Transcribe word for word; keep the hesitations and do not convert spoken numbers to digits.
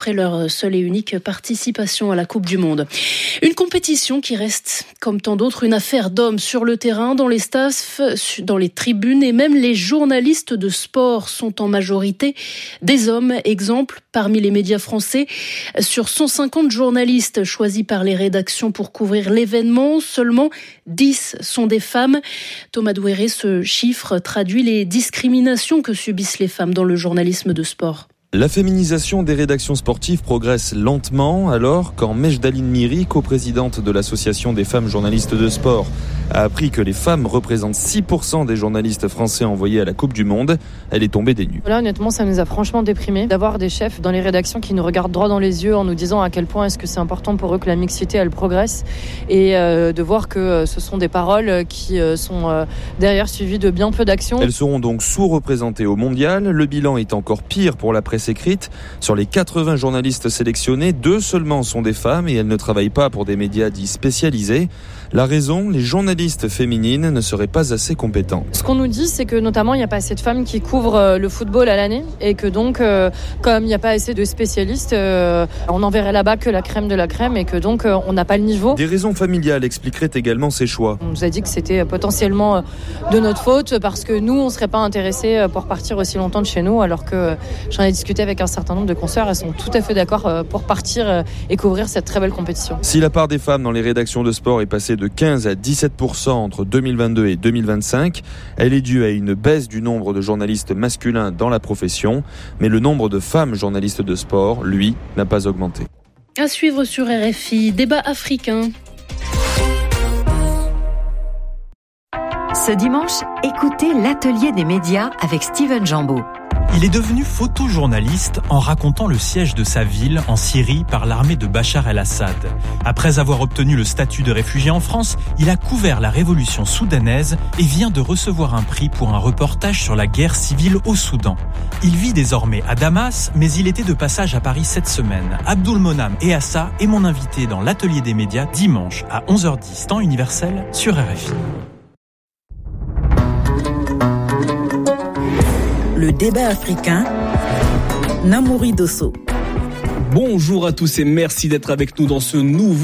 après leur seule et unique participation à la Coupe du Monde. Une compétition qui reste, comme tant d'autres, une affaire d'hommes sur le terrain, dans les staffs, dans les tribunes et même les journalistes de sport sont en majorité des hommes. Exemple, parmi les médias français, sur cent cinquante journalistes choisis par les rédactions pour couvrir l'événement, seulement dix sont des femmes. Thomas Douéré, ce chiffre traduit les discriminations que subissent les femmes dans le journalisme de sport. La féminisation des rédactions sportives progresse lentement, alors quand Mejdaline Miri, coprésidente de l'Association des femmes journalistes de sport, a appris que les femmes représentent six pour cent des journalistes français envoyés à la Coupe du Monde, elle est tombée des nues. Là, honnêtement, ça nous a franchement déprimés d'avoir des chefs dans les rédactions qui nous regardent droit dans les yeux en nous disant à quel point est-ce que c'est important pour eux que la mixité, elle progresse, et euh, de voir que ce sont des paroles qui euh, sont euh, derrière suivies de bien peu d'actions. Elles seront donc sous-représentées au mondial. Le bilan est encore pire pour la presse écrite. Sur les quatre-vingts journalistes sélectionnés, deux seulement sont des femmes et elles ne travaillent pas pour des médias dits spécialisés. La raison, les journalistes féminines ne seraient pas assez compétents. Ce qu'on nous dit, c'est que notamment il n'y a pas assez de femmes qui couvrent le football à l'année et que donc, euh, comme il n'y a pas assez de spécialistes, euh, on n'enverrait là-bas que la crème de la crème et que donc euh, on n'a pas le niveau. Des raisons familiales expliqueraient également ces choix. On nous a dit que c'était potentiellement de notre faute parce que nous, on ne serait pas intéressés pour partir aussi longtemps de chez nous, alors que j'en ai discuté avec un certain nombre de consoeurs, elles sont tout à fait d'accord pour partir et couvrir cette très belle compétition. Si la part des femmes dans les rédactions de sport est passée de quinze à dix-sept pour cent entre deux mille vingt-deux et deux mille vingt-cinq, elle est due à une baisse du nombre de journalistes masculins dans la profession, mais le nombre de femmes journalistes de sport, lui, n'a pas augmenté. À suivre sur R F I, débat africain. Ce dimanche, écoutez l'atelier des médias avec Steven Jambeau. Il est devenu photojournaliste en racontant le siège de sa ville en Syrie par l'armée de Bachar el-Assad. Après avoir obtenu le statut de réfugié en France, il a couvert la révolution soudanaise et vient de recevoir un prix pour un reportage sur la guerre civile au Soudan. Il vit désormais à Damas, mais il était de passage à Paris cette semaine. Abdulmonam Eassa est mon invité dans l'atelier des médias dimanche à onze heures dix, temps universel sur R F I. Le débat africain, Namouri Dosso. Bonjour à tous et merci d'être avec nous dans ce nouveau